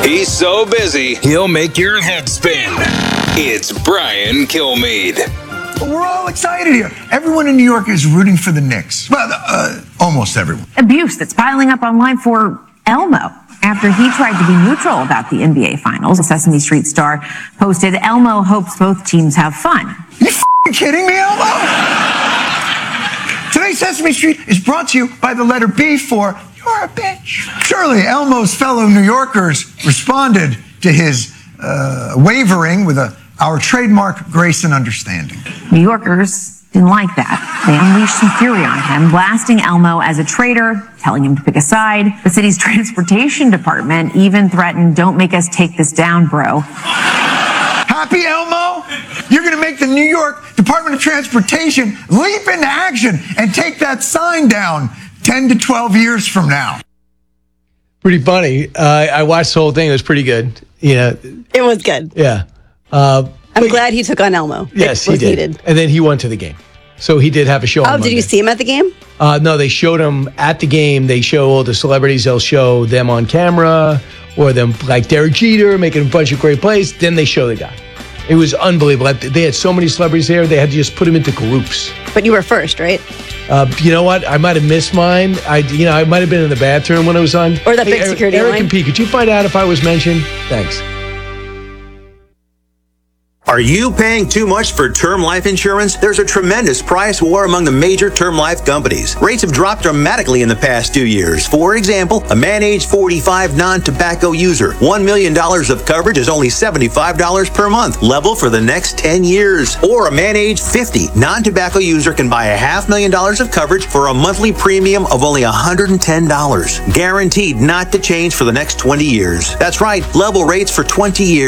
He's so busy, he'll make your head spin. It's Brian Kilmeade. We're all excited here. Everyone in New York is rooting for the Knicks. Well, almost everyone. Abuse that's piling up online for Elmo after he tried to be neutral about the NBA Finals. A Sesame Street star posted, Elmo hopes both teams have fun. You kidding me, Elmo? Today's Sesame Street is brought to you by the letter B for you're a bitch. Surely Elmo's fellow New Yorkers responded to his wavering with our trademark grace and understanding. New Yorkers didn't like that. They unleashed some fury on him, blasting Elmo as a traitor, telling him to pick a side. The city's transportation department even threatened, don't make us take this down, bro. Happy, Elmo? You're going to make the New York Department of Transportation leap into action and take that sign down 10 to 12 years from now. Pretty funny. I watched the whole thing. It was pretty good. Yeah. It was good. Yeah. I'm glad he took on Elmo. Yes, he did. Needed. And then he went to the game. So he did have a show on Monday. Did you see him at the game? No, they showed him at the game. They show all the celebrities. They'll show them on camera or them like Derek Jeter making a bunch of great plays. Then they show the guy. It was unbelievable. They had so many celebrities there. They had to just put them into groups. But you were first, right? You know what? I might have missed mine. I might have been in the bathroom when it was on. Or that big security Eric line. and P, could you find out if I was mentioned? Thanks. Are you paying too much for term life insurance? There's a tremendous price war among the major term life companies. Rates have dropped dramatically in the past 2 years. For example, a man age 45 non-tobacco user, $1 million of coverage is only $75 per month, level for the next 10 years. Or a man age 50 non-tobacco user can buy $500,000 of coverage for a monthly premium of only $110, guaranteed not to change for the next 20 years. That's right, level rates for 20 years.